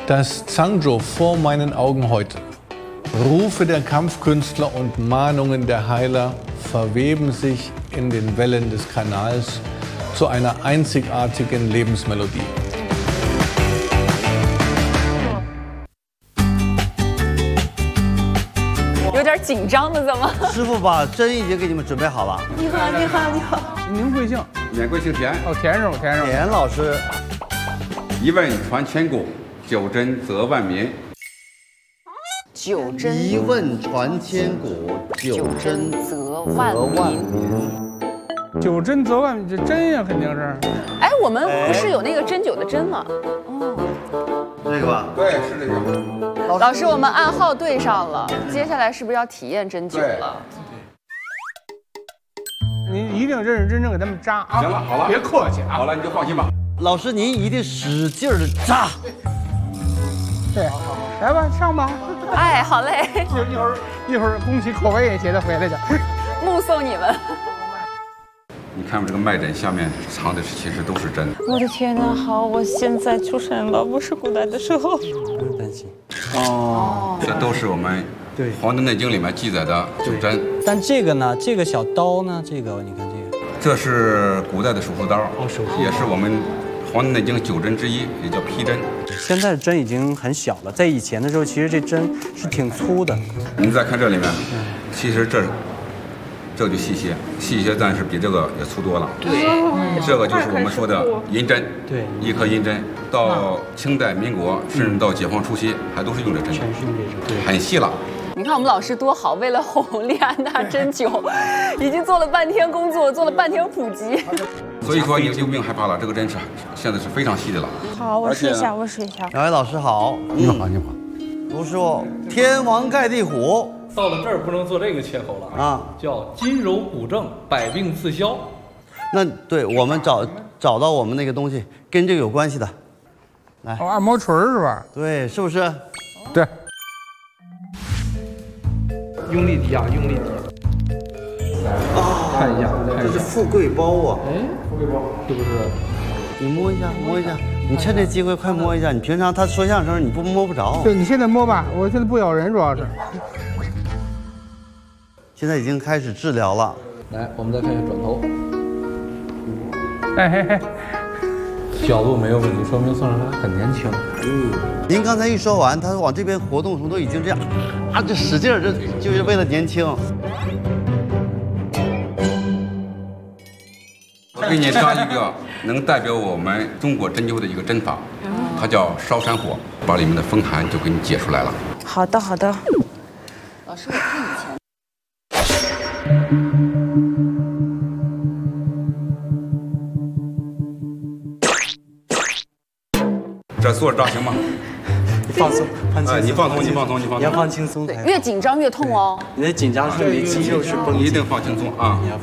Das Zhangzhou vor meinen Augen heute. Rufe der Kampfkünstler und Mahnungen der Heiler verweben sich in den Wellen des Kanals zu einer einzigartigen Lebensmelodie. 有点紧张的，怎么？ 师傅把针已经给你们准备好了。 你好，你好，你好。 您贵姓？ 免贵姓田。 哦，田肉，田肉。 田老师， 一问传千古，九针则万民。 九针一问传千古，九针则万民。 九针则万民，这针呀，肯定是。 哎，我们不是有那个针灸的针吗？哦， 这个吧？ 对，是这个。 老师，我们暗号对上了，接下来是不是要体验针灸了？ 您一定认认真真给他们扎啊！ 行了，好了， 别客气啊！ 好了，你就放心吧。 老师，您一定使劲的扎。 对，来吧，上吧。 哎，好嘞， 一会儿，恭喜口碑也写得回来去。 目送你们。 你看我这个脉诊下面藏的其实都是针。 我的天哪！好，我现在出生了，不是古代的时候。 不用担心。 哦， 这都是我们对 《黄帝内经》里面记载的九针。 但这个呢，这个小刀呢，这个你看这个， 这是古代的手术刀， 手术也是我们《黄帝内经》九针之一，也叫劈针。 现在的针已经很小了，在以前的时候，其实这针是挺粗的。 您再看这里面，其实这就细些，细些，但是比这个也粗多了。 对， 这个就是我们说的银针， 对， 一颗银针，到清代、民国，甚至到解放初期，还都是用这针， 全是用这种，对， 很细了。 你看我们老师多好，为了哄利安娜针灸，已经做了半天工作，做了半天普及。 所以说你就不用害怕了，这个针是现在是非常细的了。 好，我试一下，我试一下。 两位老师好， 你好，你好。 卢师傅，天王盖地虎。 到了这儿不能做这个切口了啊， 叫筋柔骨正，百病自消。 那对我们找到我们那个东西跟这个有关系的，来， 哦，按摩锤是吧？ 对，是不是？ 对。 用力低啊，用力低。看一下， 这是富贵包啊！ 哎，富贵包是不是？ 你摸一下，摸一下，你趁这机会快摸一下。你平常他说相声你不摸不着。 对，你现在摸吧，我现在不咬人，主要是。 现在已经开始治疗了。 来，我们再看一下转头。 哎嘿嘿， 角度没有问题，说明宋少还很年轻。 您刚才一说完，他往这边活动的时候都已经这样，啊，这使劲儿，这就是为了年轻。 我给你扎一个能代表我们中国针灸的一个针法，它叫烧山火，把里面的风寒就给你解出来了。 好的，好的。 老师，我看以前。 这坐着扎行吗？ 放松，放轻松。 你放松，你放松，你放松。 你要放轻松才。 越紧张越痛哦。 你的紧张是你肌肉是绷紧。 一定放轻松啊。